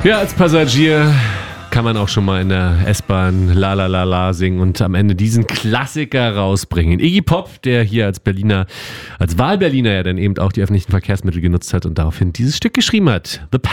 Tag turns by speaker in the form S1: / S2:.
S1: Ja, als Passagier kann man auch schon mal in der S-Bahn La La La La singen und am Ende diesen Klassiker rausbringen. Iggy Pop, der hier als Berliner, als Wahlberliner ja dann eben auch die öffentlichen Verkehrsmittel genutzt hat und daraufhin dieses Stück geschrieben hat. The